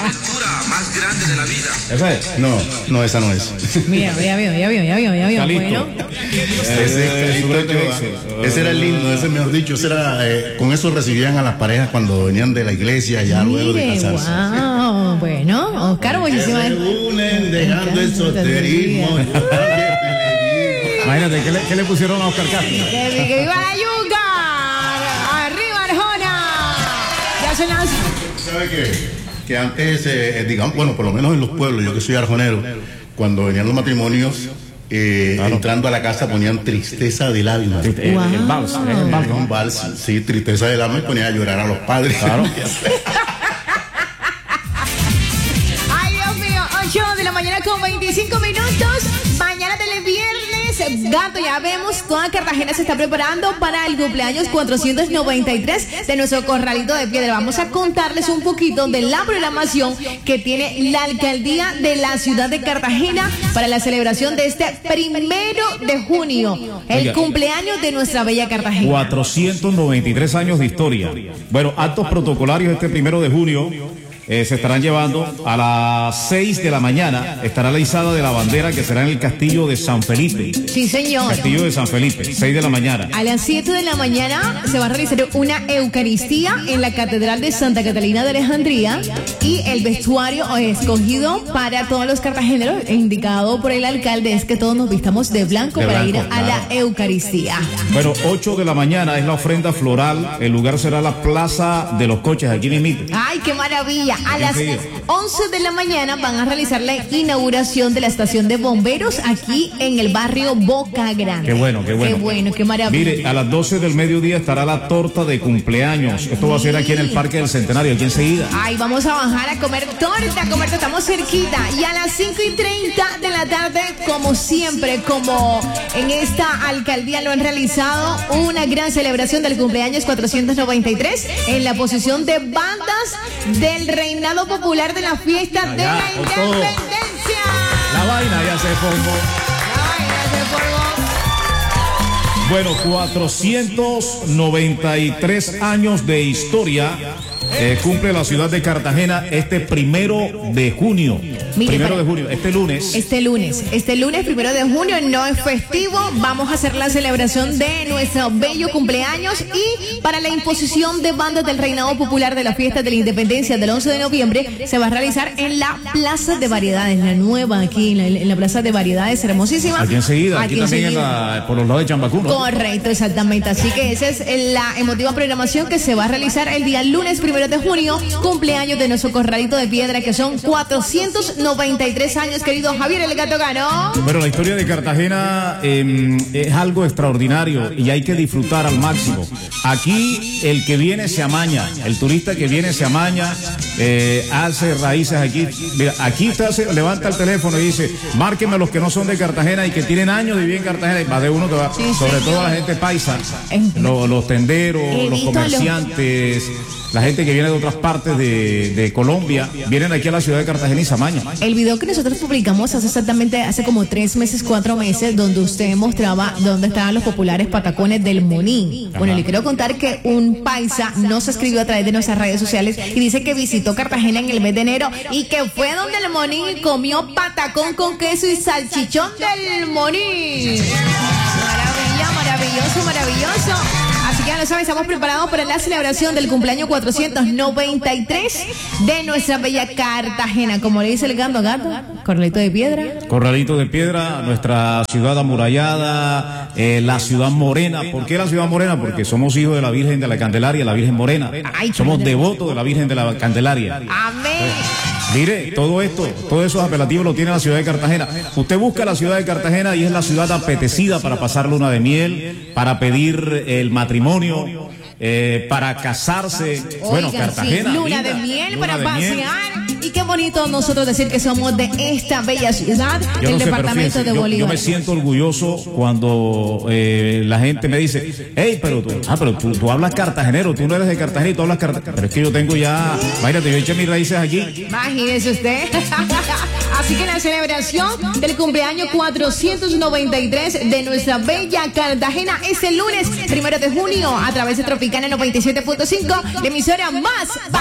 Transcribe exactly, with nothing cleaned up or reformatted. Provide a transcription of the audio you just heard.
aventura más grande de la vida. ¿Esa es? No, no, esa no es. Mira, ya vio, ya vio, ya vio, ya vio. Bueno. Ese, ese, ese era el lindo, ese mejor dicho, ese era, eh, con eso recibían a las parejas cuando venían de la iglesia ya luego de casarse. Wow, bueno, Oscar, buenísima. Se unen dejando el solterismo. Imagínate, ¿qué le, ¿qué le pusieron a Oscar Castro? Que, que viva la yuca. Arriba Arjona. Ya son las... ¿Sabe qué? Que antes, eh, digamos, bueno, por lo menos en los pueblos, yo que soy arjonero, cuando venían los matrimonios, eh, claro. entrando a la casa ponían tristeza del alma. El, el, el vals, el, el vals, ¿no? Un vals, sí, tristeza del alma, y ponían a llorar a los padres. Claro. Ay, Dios mío, ocho de la mañana con veinticinco minutos. Mañana del viernes, gato, ya vemos, toda Cartagena se está preparando para el cumpleaños cuatrocientos noventa y tres de nuestro Corralito de Piedra. Vamos a contarles un poquito de la programación que tiene la alcaldía de la ciudad de Cartagena para la celebración de este primero de junio, el Oiga, cumpleaños de nuestra bella Cartagena. cuatrocientos noventa y tres años de historia. Bueno, actos protocolarios este primero de junio. Eh, se estarán llevando a las seis de la mañana, estará la izada de la bandera que será en el castillo de San Felipe. Sí, señor. Castillo de San Felipe, seis de la mañana. A las siete de la mañana se va a realizar una eucaristía en la Catedral de Santa Catalina de Alejandría y el vestuario escogido para todos los cartageneros, indicado por el alcalde, es que todos nos vistamos de blanco, de para blanco, ir a claro. la eucaristía. Bueno, ocho de la mañana es la ofrenda floral, el lugar será la Plaza de los Coches, aquí mismo. ¡Ay, qué maravilla! A las once de la mañana van a realizar la inauguración de la estación de bomberos aquí en el barrio Boca Grande. Qué bueno, qué bueno. Qué bueno, qué maravilla. Mire, a las doce del mediodía estará la torta de cumpleaños. Esto va a ser aquí en el Parque del Centenario, aquí enseguida. Ay, vamos a bajar a comer torta, a comer, estamos cerquita. Y a las cinco y treinta de la tarde, como siempre, como en esta alcaldía lo han realizado, una gran celebración del cumpleaños cuatrocientos noventa y tres en la posición de bandas del Reinado Popular de la fiesta Allá, de la Independencia. La vaina ya se formó. La vaina se formó. Bueno, cuatrocientos noventa y tres años de historia eh, cumple la ciudad de Cartagena este primero de junio. Mire, primero de junio, este lunes. Este lunes, este lunes primero de junio, no es festivo. Vamos a hacer la celebración de nuestro bello cumpleaños y para la imposición de bandas del Reinado Popular de la fiesta de la Independencia del once de noviembre se va a realizar en la Plaza de Variedades, la nueva aquí, en la, en la Plaza de Variedades, hermosísima. Aquí enseguida, aquí, aquí también enseguida. En la, por los lados de Chambacú, ¿no? Correcto, exactamente. Así que esa es la emotiva programación que se va a realizar el día lunes primero de junio, cumpleaños de nuestro Corralito de Piedra, que son cuatrocientos noventa y tres años, querido Javier el Gato Gano. Bueno, la historia de Cartagena eh, es algo extraordinario y hay que disfrutar al máximo. Aquí el que viene se amaña, el turista que viene se amaña, eh, hace raíces aquí. Mira, aquí usted hace, levanta el teléfono y dice, márquenme los que no son de Cartagena y que tienen años de vivir en Cartagena, y más de uno que va, sí, sobre sí, todo la gente paisa, los, los tenderos, los comerciantes. La gente que viene de otras partes de, de Colombia, vienen aquí a la ciudad de Cartagena y se amañan. El video que nosotros publicamos hace exactamente, hace como tres meses, cuatro meses, donde usted mostraba dónde estaban los populares patacones del Monín. Ajá. Bueno, le quiero contar que un paisa nos escribió a través de nuestras redes sociales y dice que visitó Cartagena en el mes de enero y que fue donde el Monín y comió patacón con queso y salchichón del Monín. Maravilla, maravilloso, maravilloso. Así que ya lo saben, estamos preparados para la celebración del cumpleaños cuatrocientos noventa y tres de nuestra bella Cartagena. Como le dice el gato, gato, Corralito de Piedra. Corralito de Piedra, nuestra ciudad amurallada, eh, la ciudad morena. ¿Por qué la ciudad morena? Porque somos hijos de la Virgen de la Candelaria, la Virgen Morena. Ay, somos devotos de la Virgen de la Candelaria. Amén. Pues, mire, todo esto, todos esos apelativos lo tiene la ciudad de Cartagena. Usted busca la ciudad de Cartagena y es la ciudad apetecida para pasar luna de miel, para pedir el matrimonio, eh, para casarse. Oigan, bueno, Cartagena. Sí, luna linda, de miel luna para de pasear. Miel. Y qué bonito nosotros decir que somos de esta bella ciudad, yo del no sé, departamento fíjense, de Bolívar. Yo, yo me siento orgulloso cuando eh, la gente me dice, hey, pero tú, ah, pero tú, tú hablas cartagenero, tú no eres de Cartagena y tú hablas cartagenero. Pero es que yo tengo ya, imagínate, yo eché mis raíces aquí. Imagínese usted. Así que la celebración del cumpleaños cuatrocientos noventa y tres de nuestra bella Cartagena este lunes primero de junio a través de Tropicana noventa y siete punto cinco, la emisora más